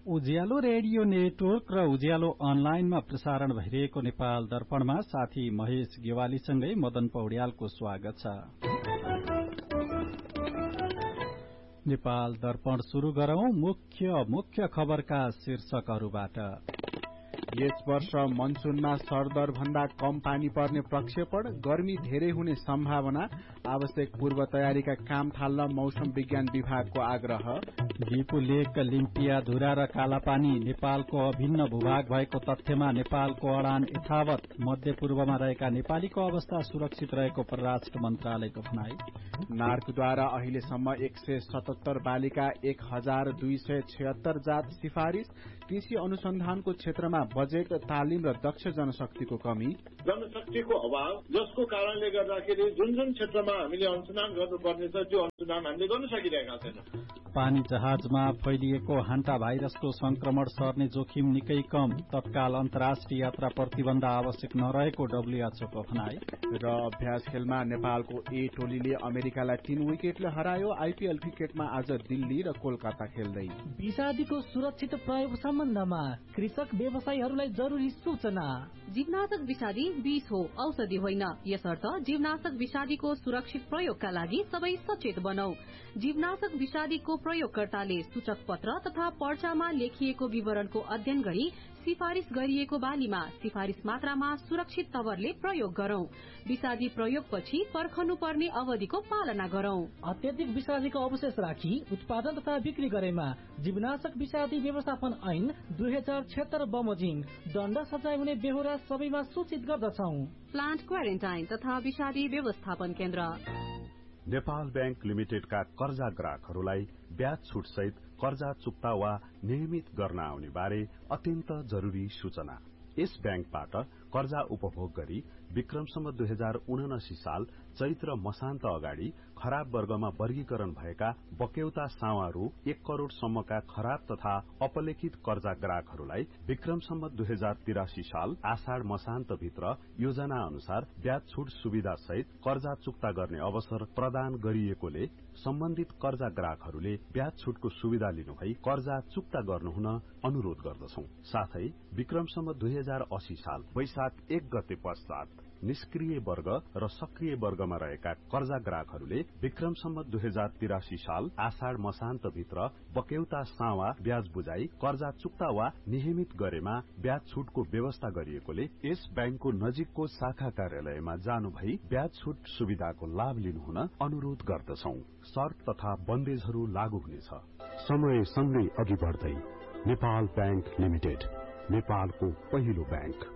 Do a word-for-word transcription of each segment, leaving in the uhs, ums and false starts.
उज्यालो radio network र उज्यालो अनलाइनमा प्रसारण भइरहेको नेपाल दर्पणमा साथी महेश गेवालीसँगै मदन पौड्यालको स्वागत छ। नेपाल दर्पण शुरू गरौं मुख्य मुख्य खबरका शीर्षकहरूबाट। यस वर्ष मनसूनमा सरदर भन्दा कम पानी पर्ने प्रक्षेपण, गर्मी धेरै हुने सम्भावना, आवश्यक पूर्व तयारीका काम थाल्न मौसम विज्ञान विभागको आग्रह। दिपु लेक, लिम्पिया, धुरा र कालापानी नेपालको अभिन्न भूभाग भएको तथ्यमा नेपालको अडान यथावत, मध्यपूर्वमा रहेका नेपालीको अवस्था सुरक्षित रहेको परराष्ट्र मन्त्रालयको भनाई। नार्कद्वारा अहिलेसम्म एक सय सतहत्तर बालिका एक हजार दुई सय छिहत्तर जात सिफारिश। कृषि अनुसन्धानको क्षेत्रमा बजेट, तालिम र दक्ष जनशक्तिको कमी। जनशक्तिको अभाव, जसको कारणले गर्दाखेरि जुन जुन क्षेत्रमा हामीले अनुसन्धान गर्नुपर्ने छ त्यो अनुसन्धान हामीले गर्न सकिरहेका छैनौं। पानी जहाजमा फैलिएको हान्टा भाइरसको संक्रमण सर्ने जोखिम निकै कम, तत्काल अन्तर्राष्ट्रिय यात्रा प्रतिबन्ध आवश्यक नरहेको डब्ल्यूएचओको भनाई। र अभ्यास खेलमा नेपालको ए टोलीले अमेरिकालाई तीन विकेटले हरायो। आईपीएल क्रिकेटमा आज दिल्ली र कोलकाता खेल्दै। विषादीको सुरक्षित प्रयोग सम्बन्धमा कृषक व्यवसायीहरूलाई जरुरी सूचना। जीवनाशक विषादी विष हो, औषधि होइन, यसर्थ जीवनाशक विषादीको सुरक्षित प्रयोगका लागि सबै सचेत बनौ। जीवनाशक विषादीको प्रयोगकर्ताले सूचक पत्र तथा पर्चामा लेखिएको विवरणको अध्ययन गरी सिफारिश गरिएको बालीमा सिफारिश मात्रामा सुरक्षित तवरले प्रयोग गरौं। विषादी प्रयोगपछि पर्खनु पर्ने अवधिको पालना गरौं। अत्यधिक विषादीको अवशेष राखी उत्पादन तथा बिक्री गरेमा जीवनाशक विषादी व्यवस्थापन ऐन दुई हजार छिहत्तर बमोजिम दण्ड सजाय हुने बेहोरा सबैमा सूचित गर्दछौ। प्लान्ट क्वारेन्टाइन तथा विषादी व्यवस्थापन केन्द्र। नेपाल बैंक लिमिटेडका कर्जा ग्राहकहरूलाई ब्याज छुट सहित कर्जा चुक्ता वा नियमित गर्न आउने बारे अत्यन्त जरुरी सूचना। यस बैंकबाट कर्जा उपभोग गरी विक्रमसम्म दुई हजार उनासी साल चैत्र मसान्त अगाडि खराब वर्गमा वर्गीकरण भएका बक्यौता सावा रु एक करोड़ सम्मका खराब तथा अपलेखित कर्जा ग्राहकहरूलाई विक्रमसम्म दुई हजार तिरासी साल आषाढ़ मसान्त भित्र योजना अनुसार ब्याज छुट सुविधा सहित कर्जा चुक्ता गर्ने अवसर प्रदान गरिएकोले सम्बन्धित कर्जा ग्राहकहरूले ब्याज छुटको सुविधा लिनुभई कर्जा चुक्ता गर्नुहुन अनुरोध गर्दछौ। साथै विक्रमसम्म दुई हजार अस्सी साल वैशाख एक गते पश्चात निष्क्रिय वर्ग र सक्रिय वर्गमा रहेका कर्जा ग्राहकहरूले विक्रमसम्म दुई हजार तिरासी साल आषाढ़ मसान्त भित्र बक्यौता सावा ब्याज बुझाई कर्जा चुक्ता वा नियमित गरेमा ब्याज छुटको व्यवस्था गरिएकोले यस बैंकको नजिकको शाखा कार्यालयमा जानु भई ब्याज छुट सुविधाको लाभ लिनुहुन अनुरोध गर्दछौ। शर्त तथा बन्देजहरू लागू हुनेछ। समय सँगै अघि बढ्दै नेपाल बैंक लिमिटेड, नेपालको पहिलो बैंक।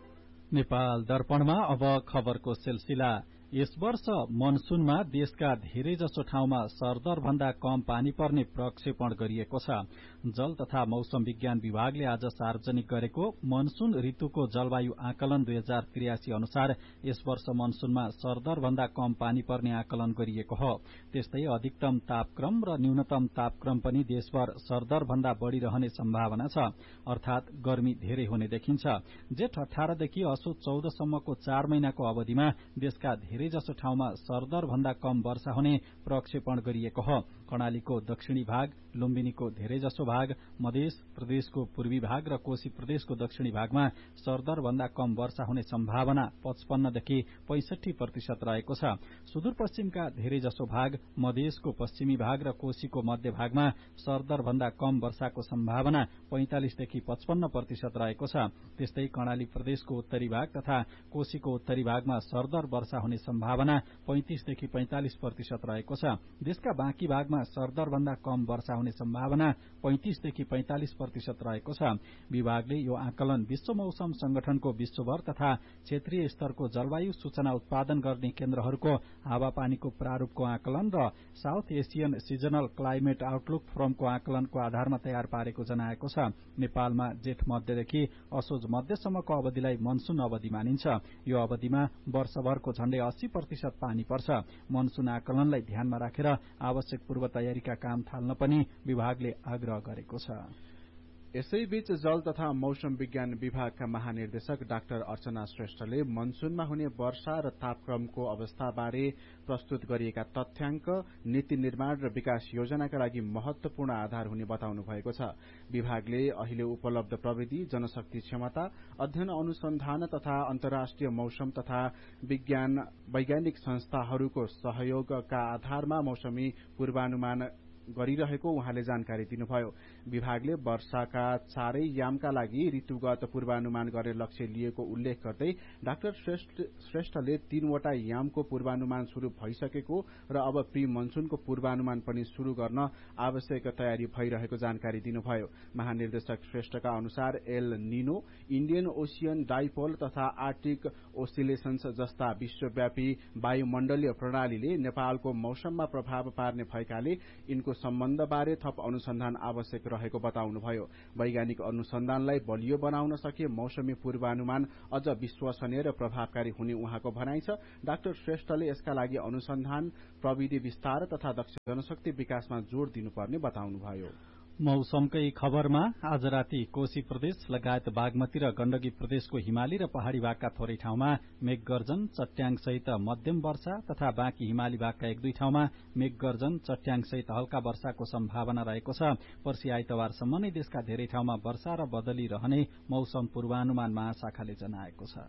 नेपाल दर्पणमा अब खबरको सिलसिला। यस वर्ष मनसूनमा देशका धेरैजसो ठाउँमा सरदर भन्दा कम पानी पर्ने प्रक्षेपण गरिएको छ। जल तथा मौसम विज्ञान विभागले आज सार्वजनिक गरेको मनसून ऋतुको जलवायु आकलन दुई हजार त्रियासी अनुसार यस वर्ष मनसूनमा सरदर भन्दा कम पानी पर्ने आकलन गरिएको हो। त्यस्तै अधिकतम तापक्रम र न्यूनतम तापक्रम पनि देशभर सरदर भन्दा बढ़ी रहने सम्भावना छ, अर्थात गर्मी धेरै हुने देखिन्छ। जेठ अठारदेखि असोज चौधसम्मको चार महिनाको अवधिमा देशका धेरै जसो ठाउँमा सरदर भन्दा कम वर्षा हुने प्रक्षेपण गरिएको हो। कर्णालीको दक्षिणी भाग, लुम्बिनीको धेरै जसो भाग, मध्य प्रदेशको पूर्वी भाग र कोशी प्रदेशको दक्षिणी भागमा सरदर भन्दा कम वर्षा हुने सम्भावना पचपन्नदेखि पैंसठी प्रतिशत रहेको छ। सुदूरपश्चिमका धेरै जसो भाग, मधेसको पश्चिमी भाग र कोशीको मध्य भागमा सरदर भन्दा कम वर्षाको सम्भावना पैंतालिसदेखि पचपन्न प्रतिशत रहेको छ। त्यस्तै कर्णाली प्रदेशको उत्तरी भाग तथा कोशीको उत्तरी भागमा सरदर वर्षा हुने सम्भावना पैंतीसदेखि पैंतालिस प्रतिशत रहेको छ। देशका बाँकी भागमा सरदर भन्दा कम वर्षा हुने सम्भावना पैंतीसदेखि पैंतालिस प्रतिशत रहेको छ। विभागले यो आकलन विश्व मौसम संगठनको विश्वभर तथा क्षेत्रीय स्तरको जलवायु सूचना उत्पादन गर्ने केन्द्रहरूको हावापानीको प्रारूपको आकलन र south Asian seasonal climate outlook फोरमको आकलनको आधारमा तयार पारेको जनाएको छ। नेपालमा जेठ मध्यदेखि असोज मध्यसम्मको अवधिलाई मनसून अवधि मानिन्छ। यो अवधिमा वर्षभरको झण्डै अस्सी प्रतिशत पानी पर्छ। मनसून आकलनलाई ध्यानमा राखेर आवश्यक पूर्व तयारीका काम थाल्न पनि विभागले आग्रह गरेको छ। यसैबीच जल तथा मौसम विज्ञान विभागका महानिर्देशक डाक्टर अर्चना श्रेष्ठले मनसूनमा हुने वर्षा र तापक्रमको अवस्थाबारे प्रस्तुत गरिएका तथ्याङ्क नीति निर्माण र विकास योजनाका लागि महत्वपूर्ण आधार हुने बताउनु भएको छ। विभागले अहिले उपलब्ध प्रविधि, जनशक्ति क्षमता, अध्ययन अनुसन्धान तथा अन्तर्राष्ट्रिय मौसम तथा विज्ञान वैज्ञानिक संस्थाहरूको सहयोगका आधारमा मौसमी पूर्वानुमान गरिरहेको उहाँले जानकारी दिनुभयो। विभागले वर्षाका चारै यामका लागि ऋतुगत पूर्वानुमान गर्ने लक्ष्य लिएको उल्लेख गर्दै डाक्टर श्रेष्ठले तीनवटा यामको पूर्वानुमान शुरू भइसकेको र अब प्री मनसूनको पूर्वानुमान पनि शुरू गर्न आवश्यक तयारी भइरहेको जानकारी दिनुभयो। महानिर्देशक श्रेष्ठका अनुसार El Nino, Indian ocean dipole तथा आर्टिक ओसिलेशन्स जस्ता विश्वव्यापी वायुमण्डलीय प्रणालीले नेपालको मौसममा प्रभाव पार्ने भएकाले यिनको सम्बन्धबारे थप अनुसन्धान आवश्यक रहेको बताउनुभयो। वैज्ञानिक अनुसन्धानलाई बलियो बनाउन सके मौसमी पूर्वानुमान अझ विश्वसनीय र प्रभावकारी हुने उहाँको भनाइ छ। डाक्टर श्रेष्ठले यसका लागि अनुसन्धान, प्रविधि विस्तार तथा दक्ष जनशक्ति विकासमा जोड़ दिनुपर्ने बताउनुभयो। मौसमकै खबरमा आज राति कोशी प्रदेश लगायत बागमती र गण्डकी प्रदेशको हिमाली र पहाड़ी भागका थोरै ठाउँमा मेघगर्जन, चट्याङसहित मध्यम वर्षा तथा बाँकी हिमाली भागका एक दुई ठाउँमा मेघगर्जन, चट्याङसहित हल्का वर्षाको सम्भावना रहेको छ। पर्सि आइतबारसम्म नै देशका धेरै ठाउँमा वर्षा र बदली रहने मौसम पूर्वानुमान महाशाखाले जनाएको छ।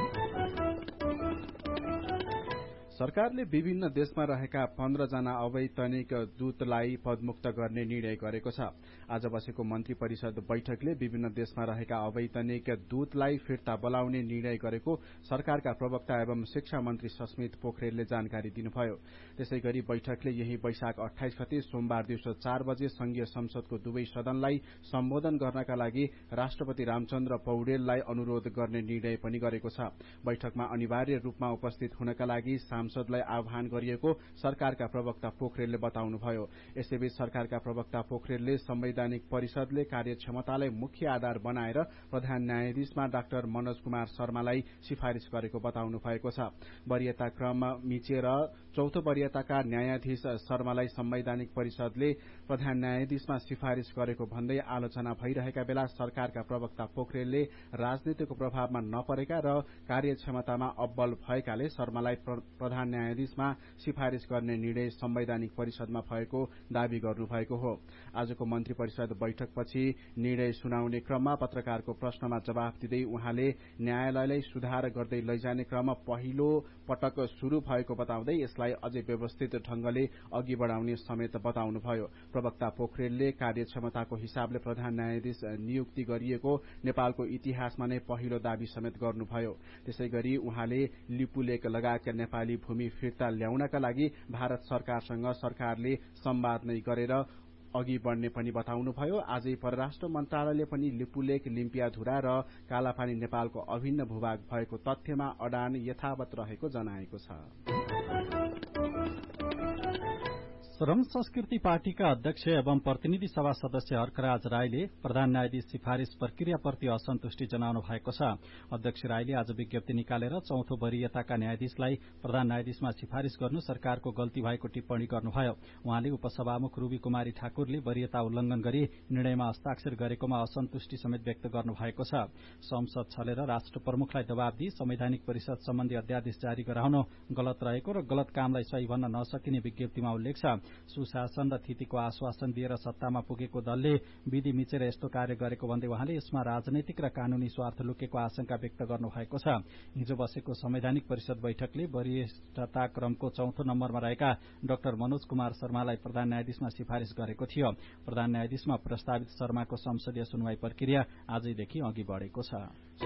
सरकारले विभिन्न देशमा रहेका पन्ध्र जना अवैतनिक दूतलाई पदमुक्त गर्ने निर्णय गरेको छ। आज बसेको मन्त्री परिषद बैठकले विभिन्न देशमा रहेका अवैतनिक दूतलाई फिर्ता बोलाउने निर्णय गरेको सरकारका प्रवक्ता एवं शिक्षा मन्त्री सस्मित पोखरेलले जानकारी दिनुभयो। त्यसैगरी बैठकले यही वैशाख अठाइस गते सोमबार दिउँसो चार बजे संघीय संसदको दुवै सदनलाई सम्बोधन गर्नका लागि राष्ट्रपति रामचन्द्र पौडेललाई अनुरोध गर्ने निर्णय पनि गरेको छ। बैठकमा अनिवार्य रूपमा उपस्थित हुनका लागि सांसदलाई आह्वान गरिएको सरकारका प्रवक्ता पोखरेलले बताउनुभयो। यसैबीच सरकारका प्रवक्ता पोखरेलले संवैधानिक परिषदले कार्यक्षमतालाई मुख्य आधार बनाएर प्रधान न्यायाधीशमा डाक्टर मनोज कुमार शर्मालाई सिफारिश गरेको बताउनु भएको छ। वरियता क्रम मिचेर चौथो वरियताका न्यायाधीश शर्मालाई संवैधानिक परिषदले प्रधान न्यायाधीशमा सिफारिश गरेको भन्दै आलोचना भइरहेका बेला सरकारका प्रवक्ता पोखरेलले राजनीतिको प्रभावमा नपरेका र कार्यक्षमतामा अब्बल भएकाले शर्मालाई प्रधान न्यायाधीशमा सिफारिश गर्ने निर्णय संवैधानिक परिषदमा भएको दावी गर्नुभएको हो। आजको मन्त्री परिषद बैठकपछि निर्णय सुनाउने क्रममा पत्रकारको प्रश्नमा जवाफ दिँदै उहाँले न्यायालयलाई सुधार गर्दै लैजाने क्रम पहिलो पटक शुरू भएको बताउँदै यसलाई अझै व्यवस्थित ढंगले अघि बढ़ाउने समेत बताउनुभयो। प्रवक्ता पोखरेलले कार्यक्षमताको हिसाबले प्रधान न्यायाधीश नियुक्ति गरिएको नेपालको इतिहासमा नै पहिलो दावी समेत गर्नुभयो। त्यसैगरी उहाँले लिपुलेक लगायतका नेपाली भूमि फिर्ता ल्याउनका लागि भारत सरकारसँग सरकारले संवाद नै गरेर अघि बढ़ने पनि बताउनुभयो। आजै परराष्ट्र मन्त्रालयले पनि लिपुलेक, लिम्पियाधुरा र कालापानी नेपालको अभिन्न भूभाग भएको तथ्यमा अडान यथावत रहेको जनाएको छ। श्रम संस्कृति पार्टीका अध्यक्ष एवं प्रतिनिधि सभा सदस्य हर्कराज राईले प्रधान न्यायाधीश सिफारिश प्रक्रियाप्रति असन्तुष्टि जनाउनु भएको छ। अध्यक्ष राईले आज विज्ञप्ति निकालेर चौथो वरियताका न्यायाधीशलाई प्रधान न्यायाधीशमा सिफारिश गर्नु सरकारको गल्ती भएको टिप्पणी गर्नुभयो। उहाँले उपसभामुख रूबी कुमारी ठाकुरले वरियता उल्लंघन गरी निर्णयमा हस्ताक्षर गरेकोमा असन्तुष्टि समेत व्यक्त गर्नु भएको छ। संसद छलेर राष्ट्र प्रमुखलाई दबाव दिई संवैधानिक परिषद सम्बन्धी अध्यादेश जारी गराउन गलत रहेको र गलत कामलाई सही भन्न नसकिने विज्ञप्तिमा उल्लेख छ। सुशासन र थितिको आश्वासन दिएर सत्तामा पुगेको दलले विधि मिचेर यस्तो कार्य गरेको भन्दै उहाँले यसमा राजनैतिक र कानूनी स्वार्थ लुकेको आशंका व्यक्त गर्नुभएको छ। हिजो बसेको संवैधानिक परिषद बैठकले वरिष्ठता क्रमको चौथो नम्बरमा रहेका डाक्टर मनोज कुमार शर्मालाई प्रधान न्यायाधीशमा सिफारिश गरेको थियो। प्रधान न्यायाधीशमा प्रस्तावित शर्माको संसदीय सुनवाई प्रक्रिया आजैदेखि अघि बढ़ेको छ।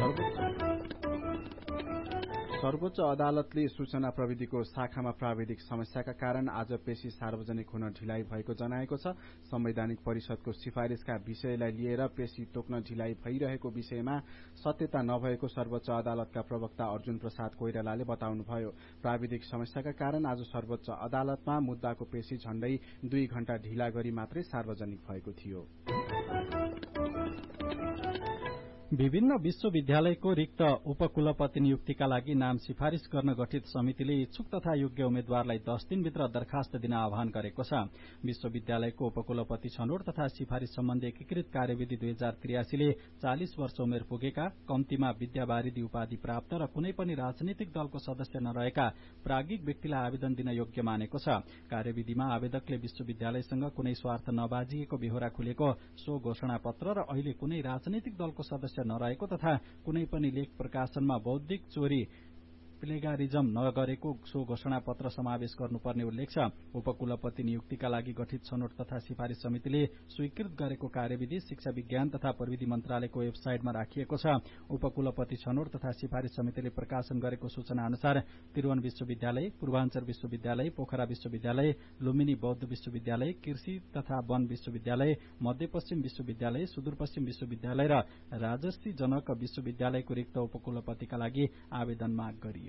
सर्वोच्च अदालतले सूचना प्रविधिको शाखामा प्राविधिक समस्याका कारण आज पेशी सार्वजनिक हुन ढिलाइ भएको जनाएको छ। संवैधानिक परिषदको सिफारिशका विषयलाई लिएर पेशी तोक्न ढिलाइ भइरहेको विषयमा सत्यता नभएको सर्वोच्च अदालतका प्रवक्ता अर्जुन प्रसाद कोइरालाले बताउनुभयो। प्राविधिक समस्याका कारण आज सर्वोच्च अदालतमा मुद्दाको पेशी झण्डै दुई घण्टा ढिला गरी मात्रै सार्वजनिक भएको थियो। विभिन्न विश्वविद्यालयको रिक्त उपकुलपति नियुक्तिका लागि नाम सिफारिश गर्न गठित समितिले इच्छुक तथा योग्य उम्मेद्वारलाई दस दिनभित्र दरखास्त दिन आह्वान गरेको छ। विश्वविद्यालयको उपकुलपति छनौट तथा सिफारिश सम्बन्धी एकीकृत कार्यविधि दुई हजार त्रियासीले चालिस वर्ष उमेर पुगेका, कम्तीमा विद्यावारिधि उपाधि प्राप्त र कुनै पनि राजनीतिक दलको सदस्य नरहेका प्राज्ञिक व्यक्तिलाई आवेदन दिन योग्य मानेको छ। कार्यविधिमा आवेदकले विश्वविद्यालयसँग कुनै स्वार्थ नबाजिएको बेहोरा खुलेको सो घोषणा पत्र र अहिले कुनै राजनीतिक दलको सदस्य नरहेको तथा कुनै पनि लेख प्रकाशनमा बौद्धिक चोरी प्लेगारिजम नगरेको सो घोषणा पत्र समावेश गर्नुपर्ने उल्लेख छ। उपकुलपति नियुक्तिका लागि गठित छनौट तथा सिफारिश समितिले स्वीकृत गरेको कार्यविधि शिक्षा विज्ञान तथा प्रविधि मन्त्रालयको वेबसाइटमा राखिएको छ। उपकुलपति छनौट तथा सिफारिश समितिले प्रकाशन गरेको सूचना अनुसार त्रिभुवन विश्वविद्यालय, पूर्वाञ्चल विश्वविद्यालय, पोखरा विश्वविद्यालय, लुम्बिनी बौद्ध विश्वविद्यालय, कृषि तथा वन विश्वविद्यालय, मध्यपश्चिम विश्वविद्यालय, सुदूरपश्चिम विश्वविद्यालय र राजर्षि जनक विश्वविद्यालयको रिक्त उपकुलपतिका लागि आवेदन माग गरियो।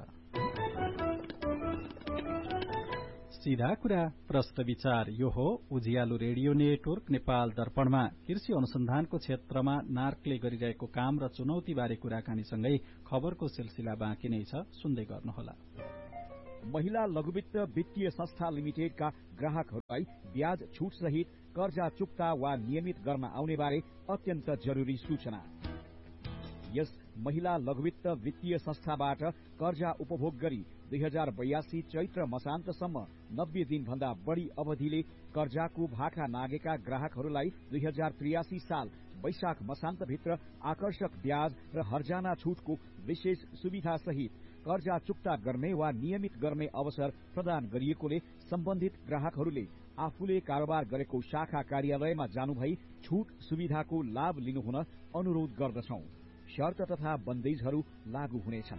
सीधा कुरा प्रश्न विचार यो हो उज्यालो रेडियो नेटवर्क नेपाल दर्पणमा कृषि अनुसन्धानको क्षेत्रमा नार्कले गरिरहेको काम र चुनौतीबारे कुराकानीसँगै खबरको सिलसिला बाँकी नै छ, सुन्दै गर्नुहोला। महिला लघुवित्त वित्तीय संस्था लिमिटेडका ग्राहकहरूलाई ब्याज छुट सहित कर्जा चुक्ता वा नियमित गर्न आउने बारे अत्यन्त जरुरी सूचना। यस महिला लघुवित्त वित्तीय संस्थाबाट कर्जा उपभोग गरी दुई हजार बयासी चैत्र मसान्तसम्म नब्बे दिनभन्दा बढ़ी अवधिले कर्जाको भाका नागेका ग्राहकहरूलाई दुई हजार त्रियासी साल वैशाख मसान्तभित्र आकर्षक ब्याज र हर्जाना छुटको विशेष सुविधा सहित कर्जा चुक्ता गर्ने वा नियमित गर्ने अवसर प्रदान गरिएकोले सम्बन्धित ग्राहकहरूले आफूले कारोबार गरेको शाखा कार्यालयमा जानुभई छुट सुविधाको लाभ लिनुहुन अनुरोध गर्दछौं। शर्त तथा बन्देजहरू लागू हुनेछन्।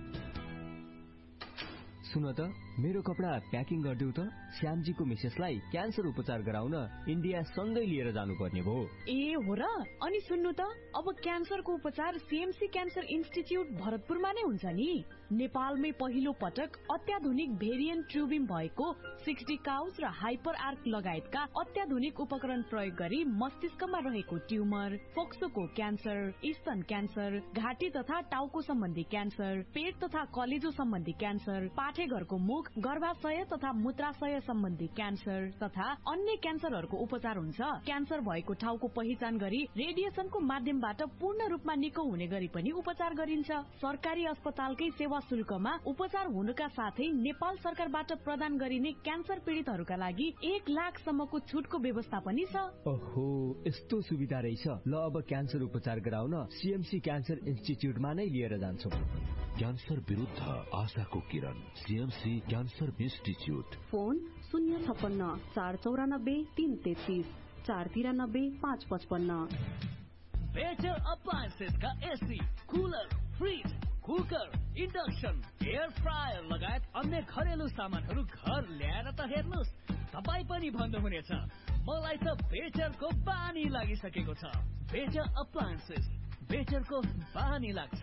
सुन त मेरो कपडा प्याकिङ गरिदेऊ त, श्यामजीको मिसेसलाई क्यान्सर उपचार गराउन इन्डिया सँगै लिएर जानुपर्ने भयो। ए हो र, अनि सुन्नु त अब क्यान्सरको उपचार सीएमसी क्यान्सर इन्स्टिच्युट भरतपुरमा नै हुन्छ नि। नेपालमै पहिलो पटक अत्याधुनिक भेरिएन्ट ट्युबिम भएको सिक्सटी काउस र हाइपर आर्क लगायतका अत्याधुनिक उपकरण प्रयोग गरी मस्तिष्कमा रहेको ट्युमर, फोक्सोको क्यान्सर, स्तन क्यान्सर, घाँटी तथा टाउको सम्बन्धी क्यान्सर, पेट तथा कलेजो सम्बन्धी क्यान्सर, पाठेघरको मुख, गर्भाशय तथा मूत्राशय सम्बन्धी क्यान्सर तथा अन्य क्यान्सरहरूको उपचार हुन्छ। क्यान्सर भएको ठाउँको पहिचान गरी रेडिएसनको माध्यमबाट पूर्ण रूपमा निको हुने गरी पनि उपचार गरिन्छ। सरकारी अस्पतालकै सेवा शुल्कमा उपचार हुनुका साथै नेपाल सरकारबाट प्रदान गरिने क्यान्सर पीड़ितहरूका लागि एक लाख सम्मको छुटको व्यवस्था पनि छ। ओहो, यस्तो सुविधा रहेछ। ल अब क्यान्सर उपचार गराउन सीएमसी क्यान्सर इन्स्टिच्युटमा नै लिएर जान्छौं। क्यान्सर विरुद्ध आशाको किरण, सीएमसी क्यान्सर इन्स्टिच्युट। फोन शून्य छप्पन्न चार चौरानब्बे तीन तेत्तीस चार तिरानब्बे पाँच पचपन्न। Better अप्लायन्सेसका AC, cooler, fridge, cooker, induction, air fryer लगायत अन्य घरेलु सामानहरू घर ल्याएर त हेर्नुहोस्, तपाईँ पनि भन्नुहुनेछ मलाई त बेटरको बानी लागिसकेको छ। बेटर अप्लायन्सेस, बेटरको बानी लाग्छ।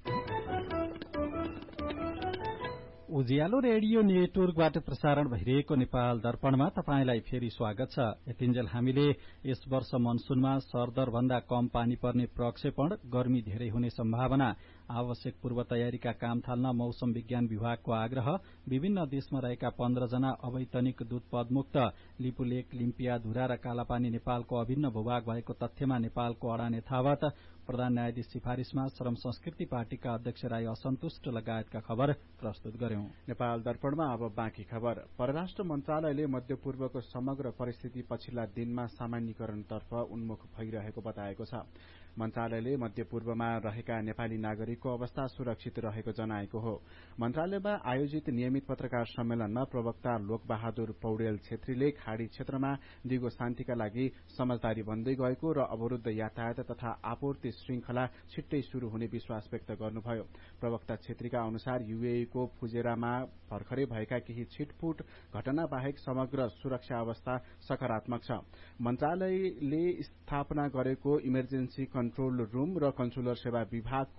उज्यालो रेडियो नेटवर्कबाट प्रसारण भइरहेको नेपाल दर्पणमा तपाईंलाई फेरि स्वागत छ। यतिन्जेल हामीले यस वर्ष मनसुनमा सरदर भन्दा कम पानी पर्ने प्रक्षेपण, गर्मी धेरै हुने सम्भावना, आवश्यक पूर्व तयारीका काम थाल्न मौसम विज्ञान विभागको आग्रह, विभिन्न देशमा रहेका पन्ध्र जना अवैतनिक दूध पदमुक्त, लिपुलेक, लिम्पिया, धुरा र कालापानी नेपालको अभिन्न भूभाग भएको तथ्यमा नेपालको अडान यथावत, प्रधान न्यायाधीश सिफारिशमा श्रम संस्कृति पार्टीका अध्यक्ष राई असन्तुष्ट लगायतका खबर प्रस्तुत गर्यौं। नेपाल दर्पणमा अब बाँकी खबर। परराष्ट्र मन्त्रालयले मध्यपूर्वको समग्र परिस्थिति पछिल्ला दिनमा सामान्यकरणतर्फ उन्मुख भइरहेको बताएको छ। मन्त्रालयले मध्यपूर्वमा रहेका नेपाली नागरिकको अवस्था सुरक्षित रहेको जनाएको हो। मन्त्रालयमा आयोजित नियमित पत्रकार सम्मेलनमा प्रवक्ता लोकबहादुर पौडेल छेत्रीले खाड़ी क्षेत्रमा दिगो शान्तिका लागि समझदारी बन्दै गएको र अवरुद्ध यातायात तथा आपूर्ति श्रृंखला छिट्टै शुरू हुने विश्वास व्यक्त गर्नुभयो। प्रवक्ता छेत्रीका अनुसार यूएई को फुजेरामा भर्खरै भएका केही छिटफुट घटना बाहेक समग्र सुरक्षा अवस्था सकारात्मक छ। मन्त्रालयले स्थापना गरेको इमर्जेन्सी कन्ट्रोल रूम र कन्सुलर सेवा विभागको अनलाइन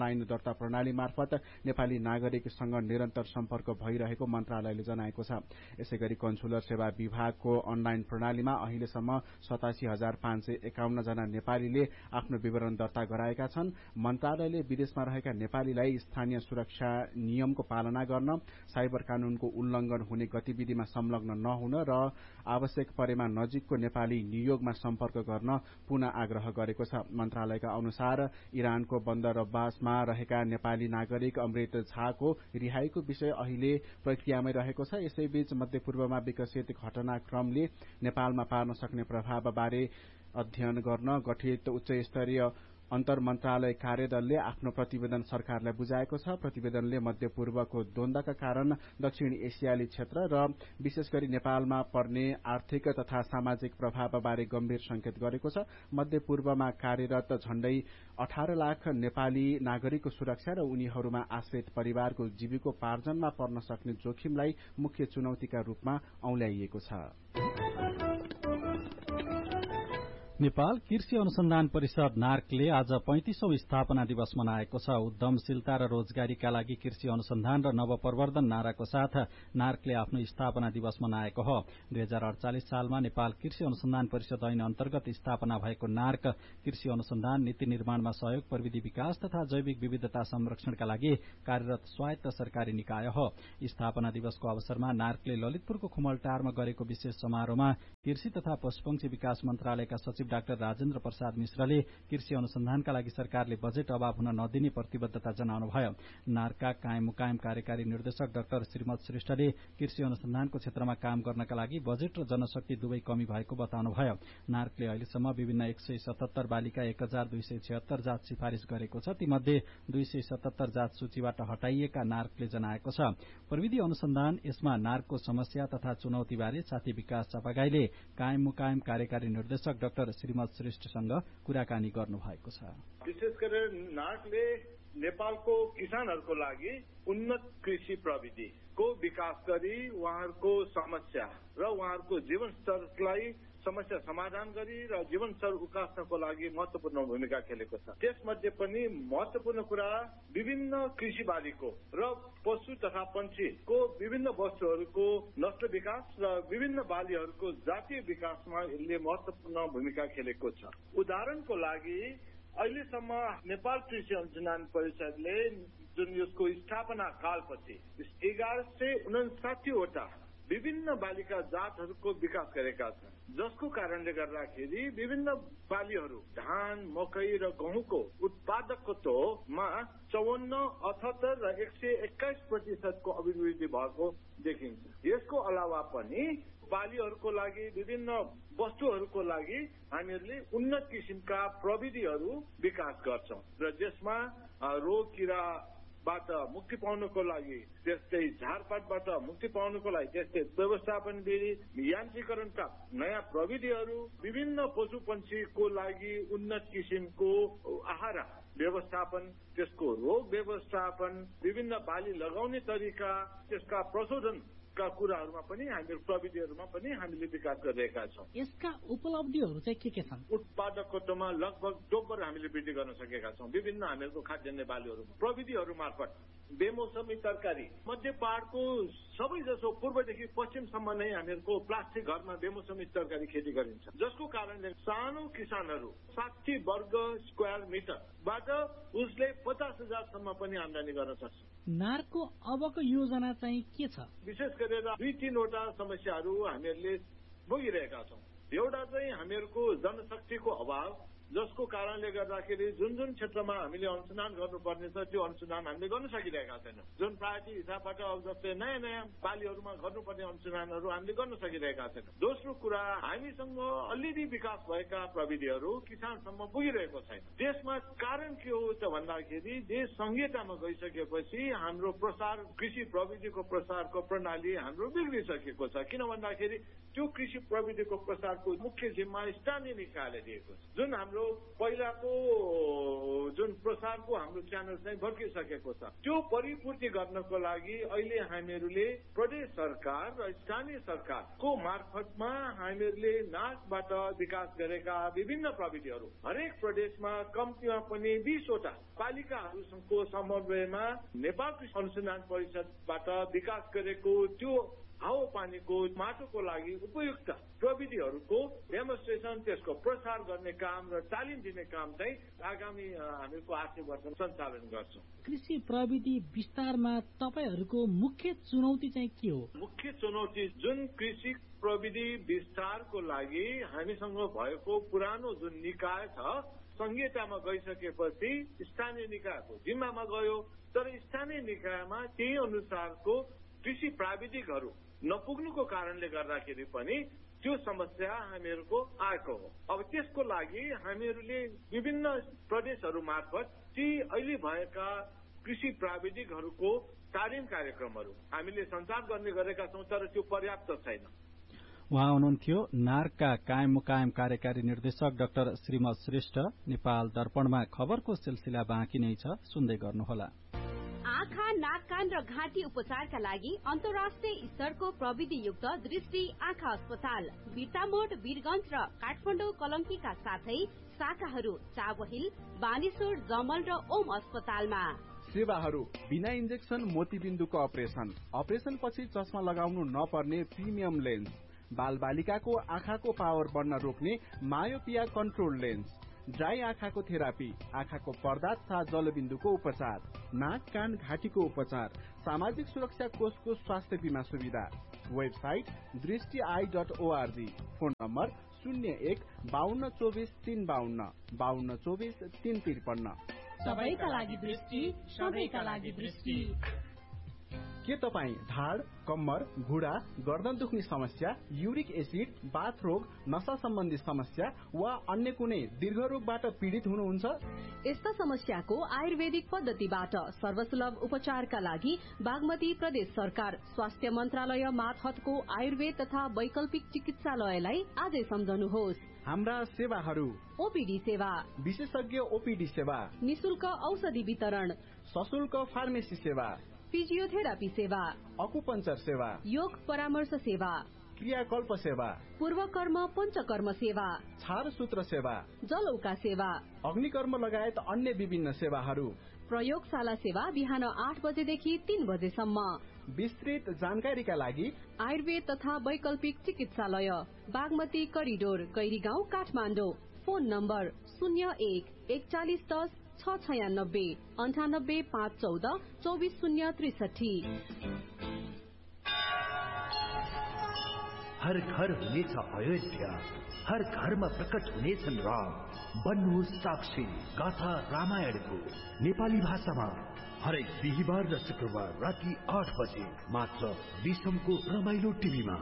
अनलाइन दर्ता प्रणाली मार्फत नेपाली नागरिकसँग निरन्तर सम्पर्क भइरहेको मन्त्रालयले जनाएको छ। यसै गरी कन्सुलर सेवा विभागको अनलाइन प्रणालीमा अहिलेसम्म सतासी हजार पाँच सय एकाउन्न जना नेपालीले आफ्नो विवरण दर्ता गराएका छन्। मन्त्रालयले विदेशमा रहेका नेपालीलाई स्थानीय सुरक्षा नियमको पालना गर्न, साइबर कानूनको उल्लंघन हुने गतिविधिमा संलग्न नहुन र आवश्यक परेमा नजिकको नेपाली नियोगमा सम्पर्क गर्न पुनः आग्रह गरेको छ। मन्त्रालयका अनुसार इरानको बन्दरबासमा रहेका नेपाली नागरिक अमृत झाको रिहाईको विषय अहिले प्रक्रियामै रहेको छ। यसैबीच मध्यपूर्वमा विकसित घटनाक्रमले नेपालमा पार्न सक्ने प्रभावबारे अध्ययन गर्न गठित उच्च स्तरीय अन्तर मन्त्रालय कार्यदलले आफ्नो प्रतिवेदन सरकारलाई बुझाएको छ। प्रतिवेदनले मध्यपूर्वको द्वन्द्वका कारण दक्षिण एसियाली क्षेत्र र विशेष गरी नेपालमा पर्ने आर्थिक तथा सामाजिक प्रभावबारे गम्भीर संकेत गरेको छ। मध्यपूर्वमा कार्यरत झण्डै अठार लाख नेपाली नागरिकको सुरक्षा र उनीहरूमा आश्रित परिवारको जीविकोपार्जनमा पर्न सक्ने जोखिमलाई मुख्य चुनौतीका रूपमा औल्याइएको छ। नेपाल कृषि अनुसन्धान परिषद नार्कले आज पैंतिसौं स्थापना दिवस मनाएको छ। उद्यमशीलता र रोजगारीका लागि कृषि अनुसन्धान र नवप्रवर्धन नाराको साथ नार्कले आफ्नो स्थापना दिवस मनाएको हो। दुई हजार अडचालिस सालमा नेपाल कृषि अनुसन्धान परिषद ऐन अन्तर्गत स्थापना भएको नार्क कृषि अनुसन्धान, नीति निर्माणमा सहयोग, प्रविधि विकास तथा जैविक विविधता संरक्षणका लागि कार्यरत स्वायत्त सरकारी निकाय हो। स्थापना दिवसको अवसरमा नार्कले ललितपुरको खुमलटारमा गरेको विशेष समारोहमा कृषि तथा पशुपक्षी विकास मन्त्रालयका सचिव डाक्टर राजेन्द्र प्रसाद मिश्रले कृषि अनुसन्धानका लागि सरकारले बजेट अभाव हुन नदिने प्रतिबद्धता जनाउनुभयो। नार्कका कायम मुकायम कार्यकारी निर्देशक डाक्टर श्रीमत श्रेष्ठले कृषि अनुसन्धानको क्षेत्रमा काम गर्नका लागि बजेट र जनशक्ति दुवै कमी भएको बताउनुभयो। नार्कले अहिलेसम्म विभिन्न एक सय सतहत्तर बालिका एक हजार दुई सय छिहत्तर जात सिफारिश गरेको छ। तीमध्ये दुई सय सतहत्तर जात सूचीबाट हटाइएका नार्कले जनाएको छ। प्रविधि अनुसन्धान, यसमा नार्कको समस्या तथा चुनौतीबारे साथी विकास चापागाईले कायम मुकायम कार्यकारी निर्देशक डाक्टर श्रीमत श्रेष्ठसँग कुराकानी गर्नुभएको छ। विशेष गरेर नार्कले नेपालको किसानहरूको लागि उन्नत कृषि प्रविधिको विकास गरी उहाँहरूको समस्या र उहाँहरूको जीवन स्तरलाई समस्या समाधान गरी र जीवन स्तर उकास्नको लागि महत्वपूर्ण भूमिका खेलेको छ। त्यसमध्ये पनि महत्वपूर्ण कुरा विभिन्न कृषि बालीको र पशु तथा पंक्षीको विभिन्न वस्तुहरूको नस्ल विकास र विभिन्न बालीहरूको जातीय विकासमा यसले महत्वपूर्ण भूमिका खेलेको छ। उदाहरणको लागि अहिलेसम्म नेपाल कृषि अनुसन्धान परिषदले जुन यसको स्थापना कालपछि एघार सय उनासाठीवटा विभिन्न बालिका जातहरूको विकास गरेका छन्, जसको कारणले गर्दाखेरि विभिन्न बालीहरू धान, मकै र गहुँको उत्पादकत्वमा चौवन्न, अठहत्तर र एक सय एक्काइस प्रतिशतको अभिवृद्धि भएको देखिन्छ। यसको अलावा पनि बालीहरूको लागि विभिन्न वस्तुहरूको लागि हामीहरूले उन्नत किसिमका प्रविधिहरू विकास गर्छौं र जसमा रोग किरा बाट मुक्ति पाउनको लागि, त्यस्तै झारपातबाट मुक्ति पाउनको लागि, त्यस्तै व्यवस्थापन विधि, यान्त्रिकरणका नयाँ प्रविधिहरू, विभिन्न पशु पंक्षीको लागि उन्नत किसिमको आहार व्यवस्थापन, त्यसको रोग व्यवस्थापन, विभिन्न बाली लगाउने तरिका, त्यसका प्रशोधन का कुराहरूमा पनि हामी प्रविधिहरूमा पनि हामीले विकास गरिरहेका छौँ। यसका उपलब्धिहरू चाहिँ के के छन्? उत्पादकत्वमा लगभग दोब्बर हामीले वृद्धि गर्न सकेका छौँ विभिन्न हामीहरूको खाद्यान्न बालीहरूमा। प्रविधिहरू मार्फत बेमौसमी तरकारी, मध्य पहाड़को सबै जसो पूर्वदेखि पश्चिमसम्म नै हामीहरूको प्लास्टिक घरमा बेमौसमी तरकारी खेती गरिन्छ, जसको कारणले सानो किसानहरू साठी वर्ग स्क्वायर मिटरबाट उसले पचास हजारसम्म पनि आमदानी गर्न सक्छ। नार्कको अबको योजना चाहिँ के छ? विशेष गरेर दुई तीनवटा समस्याहरू हामीहरूले भोगिरहेका छौँ। एउटा चाहिँ हामीहरूको जनशक्तिको अभाव, जसको कारणले गर्दाखेरि जुन जुन क्षेत्रमा हामीले अनुसन्धान गर्नुपर्ने छ त्यो अनुसन्धान हामीले गर्न सकिरहेका छैनौँ। जुन प्रायोरिटी हिसाबबाट अब जस्तै नयाँ नयाँ बालीहरूमा गर्नुपर्ने अनुसन्धानहरू हामीले गर्न सकिरहेका छैनौँ। दोस्रो कुरा, हामीसँग अलरेडी विकास भएका प्रविधिहरू किसानसम्म पुगिरहेको छैन। देशमा कारण के हो त भन्दाखेरि देश संहितामा गइसकेपछि हाम्रो प्रसार, कृषि प्रविधिको प्रसारको प्रणाली हाम्रो बिग्रिसकेको छ। किन भन्दाखेरि त्यो कृषि प्रविधिको प्रसारको मुख्य जिम्मा स्थानीय निकायले दिएको छ। जुन हाम्रो हाम्रो पहिलाको जुन प्रसारको हाम्रो च्यानल चाहिँ भड्किसकेको छ। त्यो परिपूर्ति गर्नको लागि अहिले हामीहरूले प्रदेश सरकार र स्थानीय सरकारको मार्फतमा हामीहरूले नाकबाट विकास गरेका विभिन्न प्रविधिहरू हरेक प्रदेशमा कम्तीमा पनि बीसवटा पालिकाहरूको समन्वयमा नेपाल कृषि अनुसन्धान परिषदबाट विकास गरेको त्यो हावापानीको माटोको लागि उपयुक्त प्रविधिहरूको डेमोन्स्ट्रेसन, त्यसको प्रसार गर्ने काम र तालिम दिने काम चाहिँ आगामी हामीहरूको आर्थिक वर्षमा सञ्चालन गर्छौँ। कृषि प्रविधि विस्तारमा तपाईँहरूको मुख्य चुनौती चाहिँ के हो? मुख्य चुनौती जुन कृषि प्रविधि विस्तारको लागि हामीसँग भएको पुरानो जुन निकाय छ, संहितामा गइसकेपछि स्थानीय निकायको जिम्मामा गयो, तर स्थानीय निकायमा त्यही अनुसारको कृषि प्राविधिकहरू नपुग्नुको कारणले गर्दाखेरि पनि त्यो समस्या हामीहरूको आएको हो। अब त्यसको लागि हामीहरूले विभिन्न प्रदेशहरू मार्फत ती अहिले भएका कृषि प्राविधिकहरूको तालिम कार्यक्रमहरू हामीले सञ्चार गर्ने गरेका छौँ, तर त्यो पर्याप्त छैन। उहाँ हुनुहुन्थ्यो नार्कका कायम मुकायम कार्यकारी निर्देशक डाक्टर श्रीमत श्रेष्ठ। नेपाल दर्पणमा खबरको सिलसिला बाँकी नै छ, सुन्दै गर्नुहोला। आँखा, नाक, कान र घाँटी उपचारका लागि अन्तर्राष्ट्रिय स्तरको प्रविधियुक्त दृष्टि आँखा अस्पताल बिर्तामोड, वीरगञ्ज र काठमाडौँ कलङ्कीका साथै शाखाहरू चाबहिल, बानेश्वर, जमल र ओम अस्पतालमा। सेवाहरू बिना इन्जेक्सन मोतीबिन्दुको अपरेसन, अपरेसन पछि चस्मा लगाउनु नपर्ने प्रिमियम लेन्स, बाल बालिकाको आँखाको पावर बढ्न रोक्ने मायोपिया कन्ट्रोल लेन्स, ड्राई आँखाको थेरापी, आँखाको पर्दा तथा जलबिन्दुको उपचार, नाक, कान, घाँटीको उपचार, सामाजिक सुरक्षा कोषको स्वास्थ्य बीमा सुविधा। वेबसाइट दृष्टि I dot ORG. Phone number शून्य एक बाहन्न चौबिस तीन बाहन्न बाहन्न चौबिस तीन त्रिपन्न। सबैका लागि दृष्टि, सबैका लागि दृष्टि। के तपाईँ ढाड, कम्मर, घुँडा, गर्दन दुख्ने समस्या, युरिक एसिड, बाथ रोग, नशा सम्बन्धी समस्या वा अन्य कुनै दीर्घ रोगबाट पीड़ित हुनुहुन्छ? यस्ता समस्याको आयुर्वेदिक पद्धतिबाट सर्वसुलभ उपचारका लागि बागमती प्रदेश सरकार स्वास्थ्य मन्त्रालय मातहतको आयुर्वेद तथा वैकल्पिक चिकित्सालयलाई आजै सम्झनुहोस्। हाम्रा सेवाहरू: ओपीडी सेवा, विशेषज्ञ ओपीडी सेवा, निशुल्क औषधि वितरण, सशुल्क फार्मेसी सेवा, फिजियोथेरापी सेवा, अकुपञ्चर सेवा, योग परामर्श सेवा, क्रियाकल्प सेवा, पूर्वकर्म पञ्चकर्म सेवा, छार सूत्र सेवा, जलौका सेवा, अग्निकर्म लगायत अन्य विभिन्न सेवाहरू। प्रयोगशाला सेवा बिहान आठ बजेदेखि तीन बजेसम्म। विस्तृत जानकारीका लागि आयुर्वेद तथा वैकल्पिक चिकित्सालय Bagmati corridor, Gairigaun, Kathmandu. Phone number शून्य एक एकचालिस दस छ छयानब्बे अन्ठानब्बे पाँच चौध चौबिस शून्य त्रिसठी। हर घर हुनेछ अयोध्या, हर घरमा प्रकट हुनेछन् राम। बन्नुहोस् साक्षी गाथा रामायणको नेपाली भाषामा हरेक बिहिबार र शुक्रबार राति आठ बजे मात्र विषमको रमाइलो टिभीमा।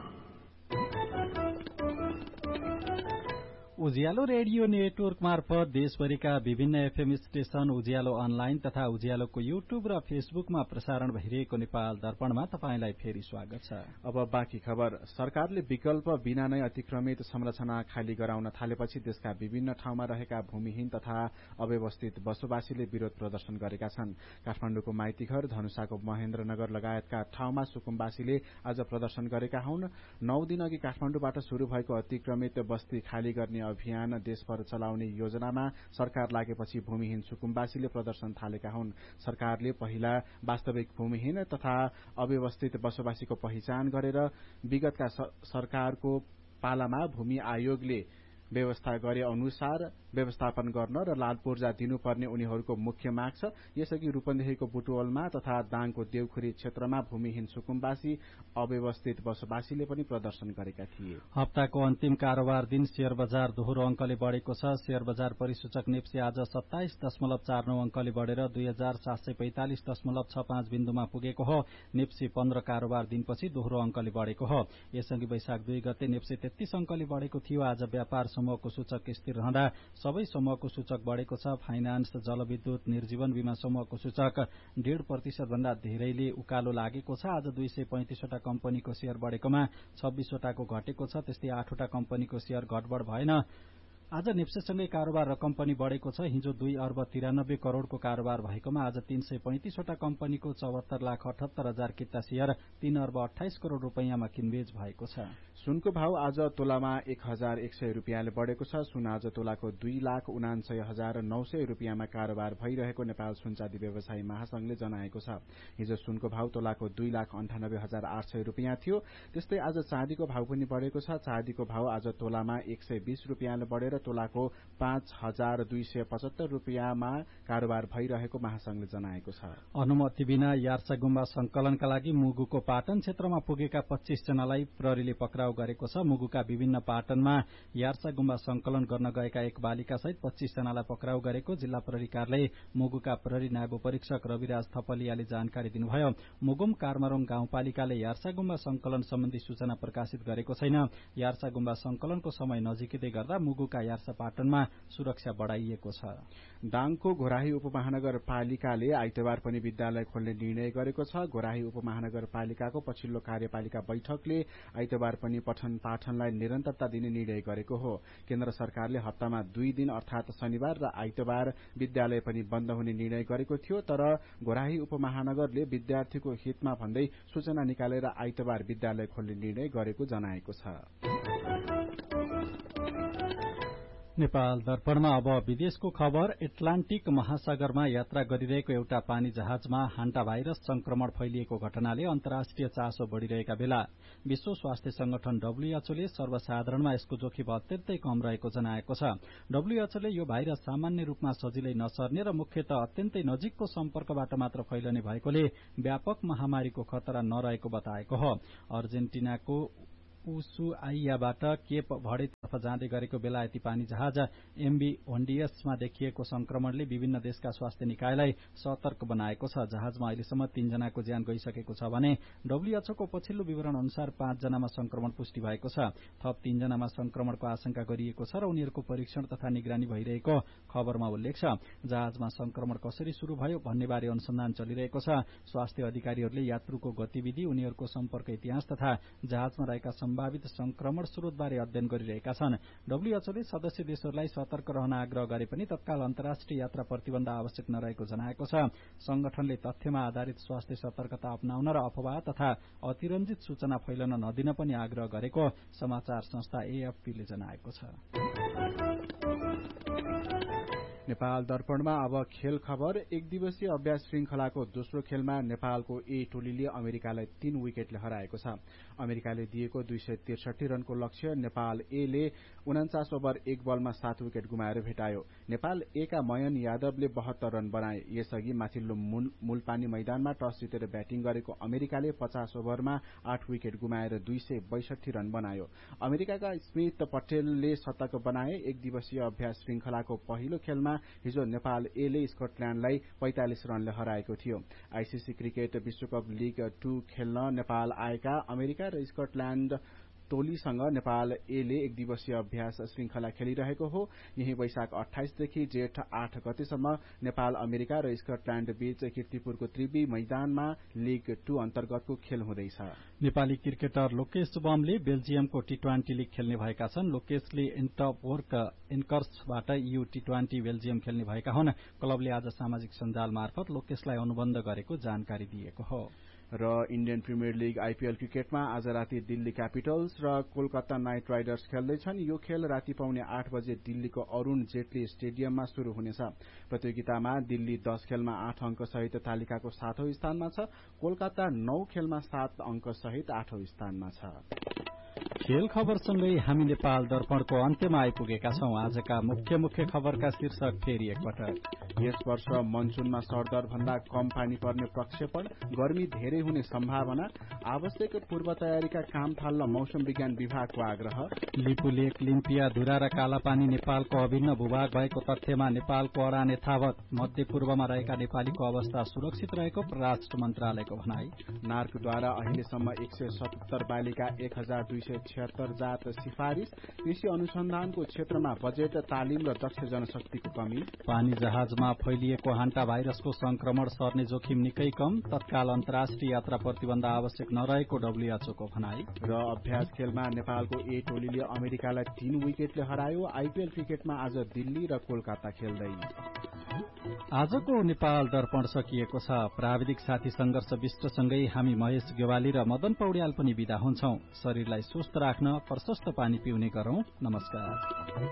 उज्यालो रेडियो नेटवर्क मार्फत देशभरिका विभिन्न एफएम स्टेशन, उज्यालो अनलाइन तथा उज्यालोको युट्युब र फेसबुकमा प्रसारण भइरहेको नेपाल दर्पणमा तपाईंलाई फेरि स्वागत छ। अब बाँकी खबर। सरकारले विकल्प बिना नै अतिक्रमित संरचना खाली गराउन थालेपछि देशका विभिन्न ठाउँमा रहेका भूमिहीन तथा अव्यवस्थित बसोबासीले विरोध प्रदर्शन गरेका छन्। काठमाडौँको माइतीघर, धनुषाको महेन्द्रनगर लगायतका ठाउँमा सुकुम्बासीले आज प्रदर्शन गरेका हुन्। नौ दिन अघि काठमाडौँबाट शुरू भएको अतिक्रमित बस्ती खाली गर्ने अभियान देशभर चलाउने योजनामा सरकार लागेपछि भूमिहीन सुकुम्बासीले प्रदर्शन थालेका हुन्। सरकारले पहिला वास्तविक भूमिहीन तथा अव्यवस्थित बसोबासीको पहिचान गरेर विगतका सरकारको पालामा भूमि आयोगले व्यवस्था गरे अनुसार व्यवस्थापन गर्न र लाल पूर्जा दिनुपर्ने उनीहरूको मुख्य माग छ। यसअघि रूपन्देहीको बुटवलमा तथा दाङको देवखुरी क्षेत्रमा भूमिहीन सुकुम्बासी अव्यवस्थित बसोबासीले पनि प्रदर्शन गरेका थिए। हप्ताको अन्तिम कारोबार दिन शेयर बजार दोहोरो अंकले बढ़ेको छ। शेयर बजार परिसूचक नेप्से आज सत्ताइस दशमलव चार नौ अंकले बढ़ेर दुई हजार सात सय पैंतालिस दशमलव छ पाँच बिन्दुमा पुगेको हो। नेप्से पन्ध्र कारोबार दिनपछि दोहोरो अंकले बढ़ेको हो। यसअघि वैशाख दुई गते नेप्से तेत्तीस अंकले बढ़ेको थियो। आज व्यापार समूहको सूचक स्थिर रहँदा सबै समूहको सूचक बढ़ेको छ। फाइनान्स, जलविद्युत, निर्जीवन बीमा समूहको सूचक डेढ़ प्रतिशत भन्दा धेरैले उकालो लागेको छ। आज दुई सय पैंतिसवटा कम्पनीको शेयर बढ़ेकोमा छब्बीसवटाको घटेको छ। त्यस्तै आठवटा कम्पनीको शेयर घटबढ़ भएन। आज नेप्सेसँगै कारोबार रकम पनि बढ़ेको छ। हिजो दुई अर्ब तिरानब्बे करोड़को कारोबार भएकोमा आज तीन सय पैंतिसवटा कम्पनीको चौहत्तर लाख अठहत्तर हजार किता शेयर तीन अर्ब अठाइस करोड़ रूपियाँमा किनबेच भएको छ। सुनको भाव आज तोलामा एक हजार एक सय रूपियाँले बढ़ेको छ। सुन आज तोलाको दुई लाख उनान्सय हजार नौ सय रूपियाँमा कारोबार भइरहेको नेपाल सुनचाँदी व्यवसायी महासंघले जनाएको छ। हिजो सुनको भाव तोलाको दुई लाख अन्ठानब्बे हजार आठ सय रूपियाँ थियो। त्यस्तै आज चाँदीको भाव पनि बढ़ेको छ। चाँदीको भाव आज तोलामा एक सय बीस रूपियाँले बढ़ेर तोलाको पाँच हजार दुई सय पचहत्तर रूपियाँमा कारोबार भइरहेको महासंघले जनाएको छ। अनुमति बिना यार्सा गुम्बा संकलनका लागि मुगुको पाटन क्षेत्रमा पुगेका पच्चीस जनालाई प्रहरीले पक्राउ गरेको छ। मुगुका विभिन्न पाटनमा यार्सा गुम्बा संकलन गर्न गएका एक बालिका सहित पच्चीस जनालाई पक्राउ गरेको जिल्ला प्रहरी कार्यालय मुगुका प्रहरी नायब परीक्षक रविराज थपलियाले जानकारी दिनुभयो। मुगुम कार्मारोङ गाउँपालिकाले यार्सा गुम्बा संकलन सम्बन्धी सूचना प्रकाशित गरेको छैन। यार्सा गुम्बा संकलनको समय नजिकै गर्दा मुगुका यार्सा पाटनमा सुरक्षा बढ़ाइएको छ। दाङको घोराही उपमहानगरपालिकाले आइतबार पनि विद्यालय खोल्ने निर्णय गरेको छ। घोराही उपमहानगरपालिकाको पछिल्लो कार्यपालिका बैठकले आइतबार पनि पठन पाठनलाई निरन्तरता दिने निर्णय गरेको हो। केन्द्र सरकारले हप्तामा दुई दिन अर्थात शनिबार र आइतबार विद्यालय पनि बन्द हुने निर्णय गरेको थियो। तर घोराही उपमहानगरले विद्यार्थीको हितमा भन्दै सूचना निकालेर आइतबार विद्यालय खोल्ने निर्णय गरेको जनाएको छ। नेपाल दर्पणमा अब विदेशको खबर। एटलान्टिक महासागरमा यात्रा गरिरहेको एउटा पानी जहाजमा हान्टा भाइरस संक्रमण फैलिएको घटनाले अन्तर्राष्ट्रिय चासो बढ़िरहेका बेला विश्व स्वास्थ्य संगठन डब्ल्यूएचओले सर्वसाधारणमा यसको जोखिम अत्यन्तै कम रहेको जनाएको छ। डब्ल्यूएचओले यो भाइरस सामान्य रूपमा सजिलै नसर्ने र मुख्यतः अत्यन्तै नजिकको सम्पर्कबाट मात्र फैलने भएकोले व्यापक महामारीको खतरा नरहेको बताएको हो। अर्जेन्टिनाको उसुआइयाबाट केप भर्डेतर्फ जाँदै गरेको बेलायती पानी जहाज एमबी होन्डियसमा देखिएको संक्रमणले विभिन्न देशका स्वास्थ्य निकायलाई सतर्क बनाएको छ। जहाजमा अहिलेसम्म तीनजनाको ज्यान गइसकेको छ भने डब्ल्यूएचओको पछिल्लो विवरण अनुसार पाँचजनामा संक्रमण पुष्टि भएको छ। थप तीनजनामा संक्रमणको आशंका गरिएको छ र उनीहरूको परीक्षण तथा निगरानी भइरहेको खबरमा उल्लेख छ। जहाजमा संक्रमण कसरी शुरू भयो भन्नेबारे अनुसन्धान चलिरहेको छ। स्वास्थ्य अधिकारीहरूले यात्रुको गतिविधि, उनीहरूको सम्पर्क इतिहास तथा जहाजमा रहेका सम्भावित संक्रमण स्रोतबारे अध्ययन गरिरहेका छन्। डब्ल्यूएचओले सदस्य देशहरूलाई सतर्क रहन आग्रह गरे पनि तत्काल अन्तर्राष्ट्रिय यात्रा प्रतिबन्ध आवश्यक नरहेको जनाएको छ। संगठनले तथ्यमा आधारित स्वास्थ्य सतर्कता अपनाउन र अफवाह तथा अतिरञ्जित सूचना फैलन नदिन पनि आग्रह गरेको समाचार संस्था एएफपीले जनाएको छ। नेपाल दर्पणमा अब खेल खबर। एक दिवसीय अभ्यास श्रृंखलाको दोस्रो खेलमा नेपालको ए टोलीले अमेरिकालाई तीन विकेटले हराएको छ। अमेरिकाले दिएको दुई सय त्रिसठी रनको लक्ष्य नेपाल ए ले उन्चास ओभर एक बलमा सात विकेट गुमाएर भेटायो। नेपाल ए का मयन यादवले बहत्तर रन बनाए। यसअघि माथिल्लो मूलपानी मैदानमा टस जितेर ब्याटिङ गरेको अमेरिकाले पचास ओभरमा आठ विकेट गुमाएर दुई सय बैसठी रन बनायो। अमेरिकाका स्मिथ पटेलले शतक बनाए। एक दिवसीय अभ्यास श्रृंखलाको पहिलो खेलमा हिजो नेपाल ए ले स्कटल्याण्डलाई पैंतालिस रनले हराएको थियो। आईसीसी क्रिकेट विश्वकप लीग टू खेल्न नेपाल आएका अमेरिका र स्कटल्याण्ड टोलीसँग नेपाल ए ले एक दिवसीय अभ्यास श्रृंखला खेलिरहेको हो। यही वैशाख अठाइसदेखि जेठ आठ गतेसम्म नेपाल अमेरिका र स्कटल्याण्ड बीच कीर्तिपुरको त्रिवी मैदानमा लीग टू अन्तर्गतको खेल हुँदैछ। Nepali cricketer Lokesh बमले बेल्जियमको T twenty league खेल्ने भएका छन्। लोकेशले एन्टवर्क एन्कर्सबाट यू टी ट्वेन्टी बेल्जियम खेल्ने भएका हुन्। क्लबले आज सामाजिक सञ्जाल मार्फत लोकेशलाई अनुबन्ध गरेको जानकारी दिएको हो। र इण्डियन प्रिमियर लीग आईपीएल क्रिकेटमा आज राति दिल्ली क्यापिटल्स र कोलकाता नाइट राइडर्स खेल्दैछन्। यो खेल राति पाउने आठ बजे दिल्लीको अरूण जेटली स्टेडियममा शुरू हुनेछ। प्रतियोगितामा दिल्ली दस खेलमा आठ अंक सहित तालिकाको सातौं स्थानमा छ। कोलकाता नौ खेलमा सात अंक सहित आठौं स्थानमा छ। खेल खबरसँगै हामी नेपाल दर्पणको अन्त्यमा आइपुगेका छौं। आजका मुख्य मुख्य खबरका शीर्षक फेरि एकपटक। यस वर्ष मनसूनमा सरदर भन्दा कम पानी पर्ने प्रक्षेपण, गर्मी धेरै हुने सम्भावना, आवश्यक पूर्व तयारीका काम थाल्न मौसम विज्ञान विभागको आग्रह। लिपुलेक, लिम्पिया, धुरा र कालापानी नेपालको अभिन्न भूभाग भएको तथ्यमा नेपालको अरान यथावत, मध्यपूर्वमा रहेका नेपालीको अवस्था सुरक्षित रहेको परराष्ट्र मन्त्रालयको भनाई। नार्कद्वारा अहिलेसम्म एक सय सतहत्तर बालिका एक हजार दुई सय छिहत्तर जात सिफारिश, कृषि अनुसन्धानको क्षेत्रमा बजेट, तालिम र दक्ष जनशक्तिको कमी, पानी जहाजमा फैलिएको हान्टा भाइरसको संक्रमण सर्ने जोखिम निकै कम, तत्काल अन्तर्राष्ट्रिय यात्रा प्रतिबन्ध आवश्यक नरहेको डब्ल्यूएचओ को भनाई र अभ्यास खेलमा नेपालको ए टोलीले अमेरिकालाई तीन विकेटले हरायो। आईपीएल क्रिकेटमा आज दिल्ली र कोलकाता खेल्दै। आजको नेपाल दर्पण सकिएको छ। प्राविधिक साथी संघर्ष विष्टसँगै हामी महेश गेवाली र मदन पौड्याल पनि विदा हुन्छौं। शरीरलाई स्वस्थ राख्न प्रशस्त पानी पिउने गरौं। नमस्कार।